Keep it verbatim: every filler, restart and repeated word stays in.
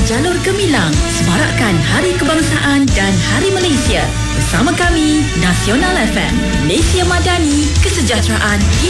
Jalur Gemilang, semarakkan Hari Kebangsaan dan Hari Malaysia. Bersama kami, Nasional F M, Malaysia Madani, kesejahteraan